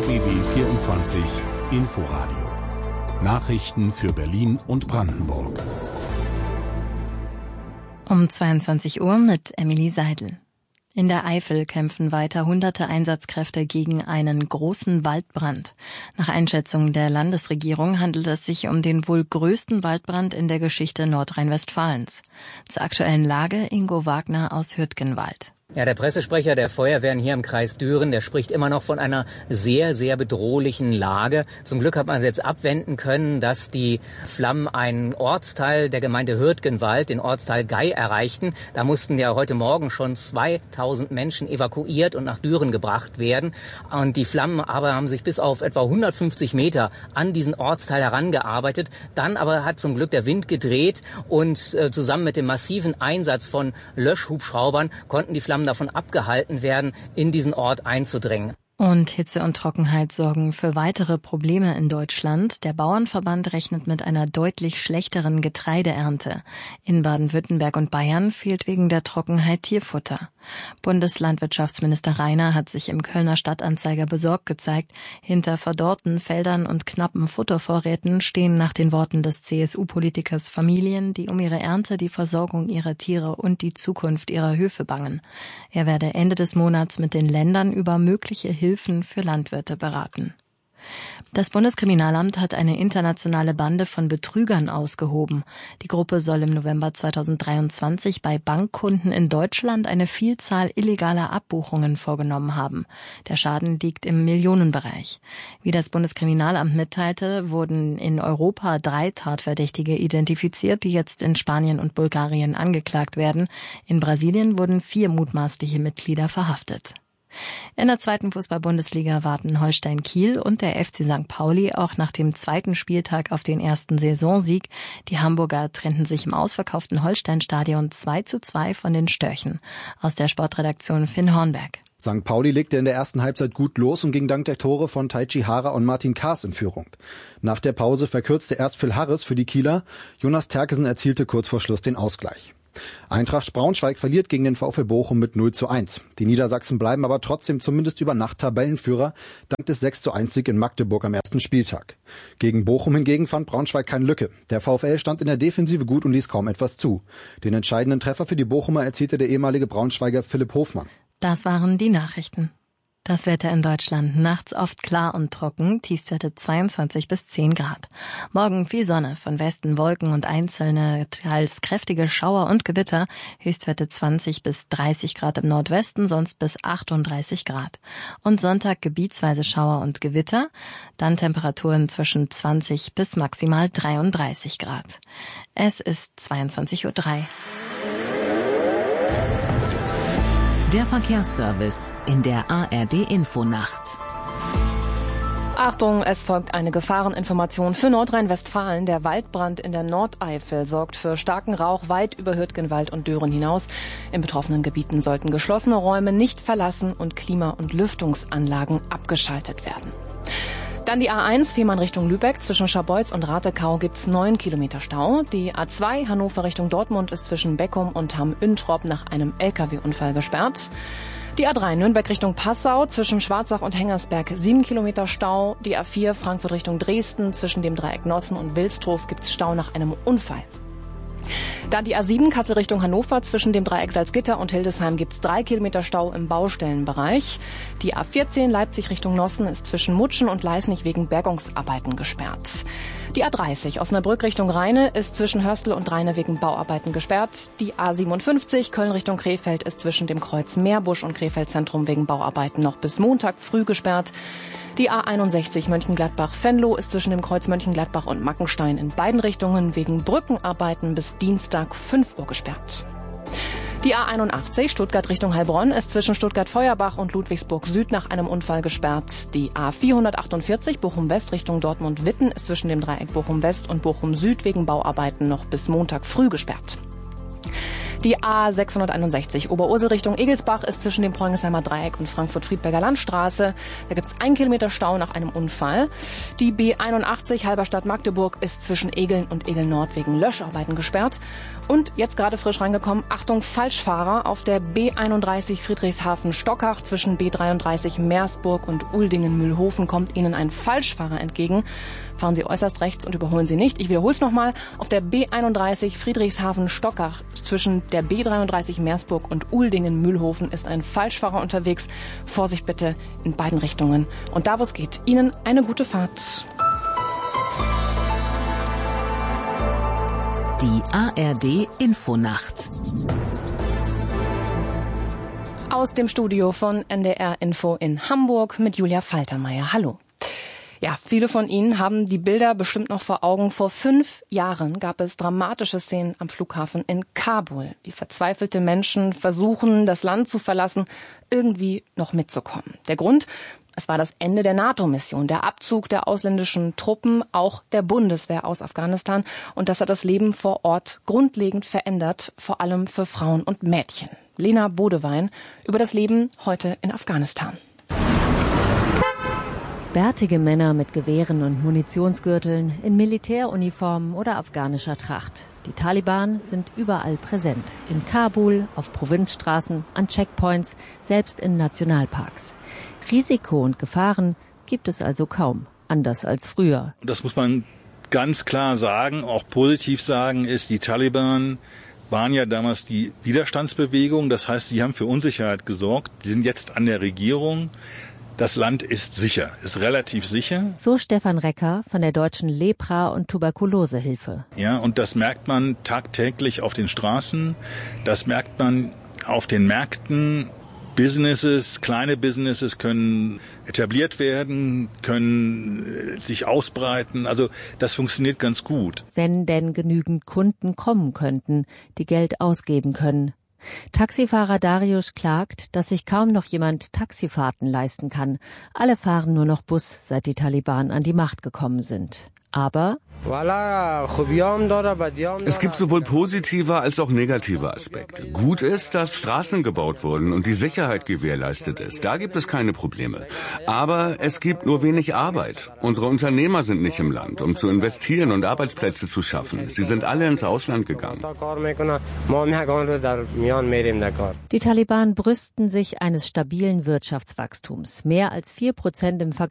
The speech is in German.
RBB 24 Inforadio. Nachrichten für Berlin und Brandenburg. Um 22 Uhr mit Emily Seidel. In der Eifel kämpfen weiter hunderte Einsatzkräfte gegen einen großen Waldbrand. Nach Einschätzung der Landesregierung handelt es sich um den wohl größten Waldbrand in der Geschichte Nordrhein-Westfalens. Zur aktuellen Lage Ingo Wagner aus Hürtgenwald. Ja, der Pressesprecher der Feuerwehren hier im Kreis Düren, der spricht immer noch von einer sehr, sehr bedrohlichen Lage. Zum Glück hat man jetzt abwenden können, dass die Flammen einen Ortsteil der Gemeinde Hürtgenwald, den Ortsteil Gei, erreichten. Da mussten ja heute Morgen schon 2000 Menschen evakuiert und nach Düren gebracht werden. Und die Flammen aber haben sich bis auf etwa 150 Meter an diesen Ortsteil herangearbeitet. Dann aber hat zum Glück der Wind gedreht und zusammen mit dem massiven Einsatz von Löschhubschraubern konnten die Flammen davon abgehalten werden, in diesen Ort einzudringen. Und Hitze und Trockenheit sorgen für weitere Probleme in Deutschland. Der Bauernverband rechnet mit einer deutlich schlechteren Getreideernte. In Baden-Württemberg und Bayern fehlt wegen der Trockenheit Tierfutter. Bundeslandwirtschaftsminister Rainer hat sich im Kölner Stadtanzeiger besorgt gezeigt. Hinter verdorrten Feldern und knappen Futtervorräten stehen nach den Worten des CSU-Politikers Familien, die um ihre Ernte, die Versorgung ihrer Tiere und die Zukunft ihrer Höfe bangen. Er werde Ende des Monats mit den Ländern über mögliche Hilfen für Landwirte beraten. Das Bundeskriminalamt hat eine internationale Bande von Betrügern ausgehoben. Die Gruppe soll im November 2023 bei Bankkunden in Deutschland eine Vielzahl illegaler Abbuchungen vorgenommen haben. Der Schaden liegt im Millionenbereich. Wie das Bundeskriminalamt mitteilte, wurden in Europa 3 Tatverdächtige identifiziert, die jetzt in Spanien und Bulgarien angeklagt werden. In Brasilien wurden 4 mutmaßliche Mitglieder verhaftet. In der 2. Fußball-Bundesliga warten Holstein Kiel und der FC St. Pauli auch nach dem 2. Spieltag auf den ersten Saisonsieg. Die Hamburger trennten sich im ausverkauften Holstein-Stadion 2:2 von den Störchen. Aus der Sportredaktion Finn Hornberg. St. Pauli legte in der ersten Halbzeit gut los und ging dank der Tore von Taichi Hara und Martin Kaas in Führung. Nach der Pause verkürzte erst Phil Harris für die Kieler. Jonas Terkesen erzielte kurz vor Schluss den Ausgleich. Eintracht Braunschweig verliert gegen den VfL Bochum mit 0:1. Die Niedersachsen bleiben aber trotzdem zumindest über Nacht Tabellenführer, dank des 6:1-Sieg in Magdeburg am ersten Spieltag. Gegen Bochum hingegen fand Braunschweig keine Lücke. Der VfL stand in der Defensive gut und ließ kaum etwas zu. Den entscheidenden Treffer für die Bochumer erzielte der ehemalige Braunschweiger Philipp Hofmann. Das waren die Nachrichten. Das Wetter in Deutschland. Nachts oft klar und trocken, Tiefstwerte 22 bis 10 Grad. Morgen viel Sonne, von Westen Wolken und einzelne, teils kräftige Schauer und Gewitter. Höchstwerte 20 bis 30 Grad im Nordwesten, sonst bis 38 Grad. Und Sonntag gebietsweise Schauer und Gewitter, dann Temperaturen zwischen 20 bis maximal 33 Grad. Es ist 22:03 Uhr. Der Verkehrsservice in der ARD-Infonacht. Achtung, es folgt eine Gefahreninformation für Nordrhein-Westfalen. Der Waldbrand in der Nordeifel sorgt für starken Rauch weit über Hürtgenwald und Düren hinaus. In betroffenen Gebieten sollten geschlossene Räume nicht verlassen und Klima- und Lüftungsanlagen abgeschaltet werden. Dann die A1 Fehmarn Richtung Lübeck. Zwischen Scharbeutz und Ratekau gibt's 9 Kilometer Stau. Die A2 Hannover Richtung Dortmund ist zwischen Beckum und Hamm-Üntrop nach einem LKW-Unfall gesperrt. Die A3 Nürnberg Richtung Passau, zwischen Schwarzach und Hengersberg 7 Kilometer Stau. Die A4 Frankfurt Richtung Dresden, zwischen dem Dreieck Nossen und Wilsdorf gibt's Stau nach einem Unfall. Dann die A7 Kassel Richtung Hannover, zwischen dem Dreieck Salzgitter und Hildesheim gibt's 3 Kilometer Stau im Baustellenbereich. Die A14 Leipzig Richtung Nossen ist zwischen Mutschen und Leisnig wegen Bergungsarbeiten gesperrt. Die A30 Osnabrück Richtung Rheine ist zwischen Hörstel und Rheine wegen Bauarbeiten gesperrt. Die A57 Köln Richtung Krefeld ist zwischen dem Kreuz Meerbusch und Krefeld Zentrum wegen Bauarbeiten noch bis Montag früh gesperrt. Die A61 Mönchengladbach-Venlo ist zwischen dem Kreuz Mönchengladbach und Mackenstein in beiden Richtungen wegen Brückenarbeiten bis Dienstag 5 Uhr gesperrt. Die A81 Stuttgart Richtung Heilbronn ist zwischen Stuttgart-Feuerbach und Ludwigsburg Süd nach einem Unfall gesperrt. Die A448 Bochum-West Richtung Dortmund-Witten ist zwischen dem Dreieck Bochum-West und Bochum-Süd wegen Bauarbeiten noch bis Montag früh gesperrt. Die A661 Oberursel Richtung Egelsbach ist zwischen dem Preungensheimer Dreieck und Frankfurt-Friedberger Landstraße. Da gibt's 1 Kilometer Stau nach einem Unfall. Die B81 Halberstadt-Magdeburg ist zwischen Egeln und Egeln-Nord wegen Löscharbeiten gesperrt. Und jetzt gerade frisch reingekommen, Achtung, Falschfahrer auf der B31 Friedrichshafen-Stockach zwischen B33 Meersburg und Uldingen-Mühlhofen kommt Ihnen ein Falschfahrer entgegen. Fahren Sie äußerst rechts und überholen Sie nicht. Ich wiederhole es nochmal. Auf der B31 Friedrichshafen-Stockach zwischen der B33 Meersburg und Uldingen-Mühlhofen ist ein Falschfahrer unterwegs. Vorsicht bitte in beiden Richtungen. Und da, wo es geht, Ihnen eine gute Fahrt. Die ARD Infonacht. Aus dem Studio von NDR Info in Hamburg mit Julia Faltermeier. Hallo. Ja, viele von Ihnen haben die Bilder bestimmt noch vor Augen. Vor 5 Jahren gab es dramatische Szenen am Flughafen in Kabul, wie verzweifelte Menschen versuchen, das Land zu verlassen, irgendwie noch mitzukommen. Der Grund? Es war das Ende der NATO-Mission, der Abzug der ausländischen Truppen, auch der Bundeswehr aus Afghanistan. Und das hat das Leben vor Ort grundlegend verändert, vor allem für Frauen und Mädchen. Lena Bodewein über das Leben heute in Afghanistan. Bärtige Männer mit Gewehren und Munitionsgürteln, in Militäruniformen oder afghanischer Tracht. Die Taliban sind überall präsent. In Kabul, auf Provinzstraßen, an Checkpoints, selbst in Nationalparks. Risiko und Gefahren gibt es also kaum, anders als früher. Das muss man ganz klar sagen, auch positiv sagen, ist, die Taliban waren ja damals die Widerstandsbewegung. Das heißt, sie haben für Unsicherheit gesorgt. Die sind jetzt an der Regierung. Das Land ist sicher, ist relativ sicher. So Stefan Recker von der Deutschen Lepra- und Tuberkulosehilfe. Ja, und das merkt man tagtäglich auf den Straßen. Das merkt man auf den Märkten. Businesses, kleine Businesses können etabliert werden, können sich ausbreiten. Also das funktioniert ganz gut. Wenn denn genügend Kunden kommen könnten, die Geld ausgeben können. Taxifahrer Darius klagt, dass sich kaum noch jemand Taxifahrten leisten kann. Alle fahren nur noch Bus, seit die Taliban an die Macht gekommen sind. Aber es gibt sowohl positive als auch negative Aspekte. Gut ist, dass Straßen gebaut wurden und die Sicherheit gewährleistet ist. Da gibt es keine Probleme. Aber es gibt nur wenig Arbeit. Unsere Unternehmer sind nicht im Land, um zu investieren und Arbeitsplätze zu schaffen. Sie sind alle ins Ausland gegangen. Die Taliban brüsten sich eines stabilen Wirtschaftswachstums. Mehr als 4% im